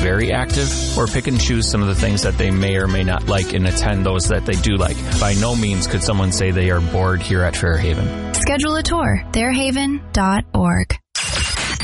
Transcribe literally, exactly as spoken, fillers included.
very active, or pick and choose some of the things that they may or may not like and attend those that they do like. By no means could someone say they are bored here at Fairhaven. Schedule a tour, fairhaven dot org.